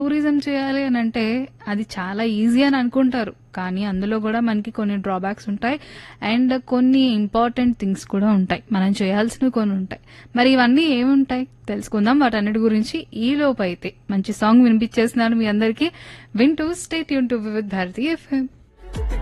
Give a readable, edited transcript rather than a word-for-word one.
Tourism చేయాలి అని అంటే అది చాలా ఈజీ అని అనుకుంటారు. కానీ అందులో కూడా మనకి కొన్ని డ్రాబ్యాక్స్ ఉంటాయి. అండ్ కొన్ని ఇంపార్టెంట్ థింగ్స్ కూడా ఉంటాయి. మనం చేయాల్సినవి కొన్ని ఉంటాయి. మరి ఇవన్నీ ఏముంటాయి తెలుసుకుందాం వాటన్నిటి గురించి. ఈ లోపు అయితే మంచి సాంగ్ వినిపించేస్తున్నాను మీ అందరికీ. వింటూ stay tune to Vividh Bharati FM.